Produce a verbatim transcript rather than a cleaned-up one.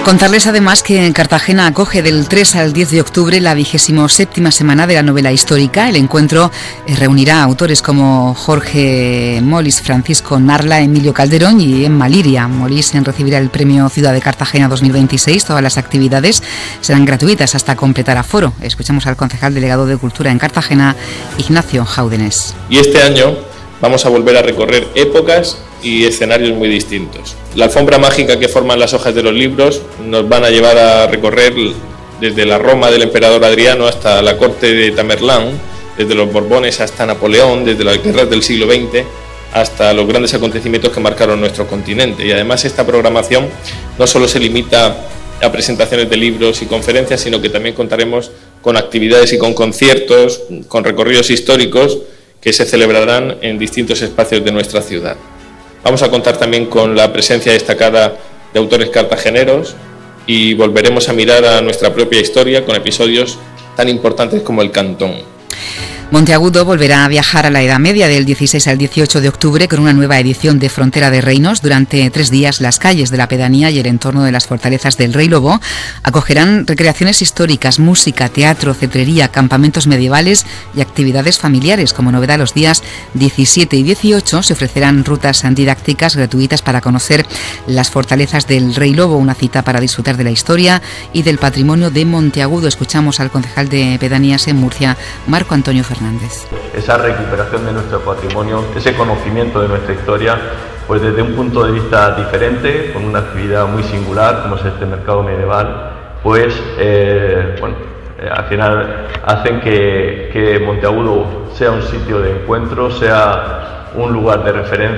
Contarles además que en Cartagena acoge del tres al diez de octubre la vigésimo séptima semana de la novela histórica. El encuentro reunirá a autores como Jorge Molis, Francisco Narla, Emilio Calderón y Emma Liria. Molis recibirá el premio Ciudad de Cartagena dos mil veintiséis. Todas las actividades serán gratuitas hasta completar aforo. Escuchamos al concejal delegado de Cultura en Cartagena, Ignacio Jáudenes. Y este año vamos a volver a recorrer épocas y escenarios muy distintos. La alfombra mágica que forman las hojas de los libros nos van a llevar a recorrer desde la Roma del emperador Adriano hasta la corte de Tamerlán, desde los Borbones hasta Napoleón, desde las guerras del siglo veinte hasta los grandes acontecimientos que marcaron nuestro continente. Y además esta programación no solo se limita a presentaciones de libros y conferencias, sino que también contaremos con actividades y con conciertos, con recorridos históricos que se celebrarán en distintos espacios de nuestra ciudad. Vamos a contar también con la presencia destacada de autores cartageneros y volveremos a mirar a nuestra propia historia con episodios tan importantes como el Cantón. Monteagudo volverá a viajar a la Edad Media del dieciséis al dieciocho de octubre con una nueva edición de Frontera de Reinos. Durante tres días las calles de la pedanía y el entorno de las fortalezas del Rey Lobo acogerán recreaciones históricas, música, teatro, cetrería, campamentos medievales y actividades familiares. Como novedad, los días diecisiete y dieciocho se ofrecerán rutas didácticas gratuitas para conocer las fortalezas del Rey Lobo, una cita para disfrutar de la historia y del patrimonio de Monteagudo. Escuchamos al concejal de pedanías en Murcia, Marco Antonio Fernández. Esa recuperación de nuestro patrimonio, ese conocimiento de nuestra historia, pues desde un punto de vista diferente, con una actividad muy singular como es este mercado medieval, pues eh, bueno, eh, al final hacen que, que Monteagudo sea un sitio de encuentro, sea un lugar de referencia.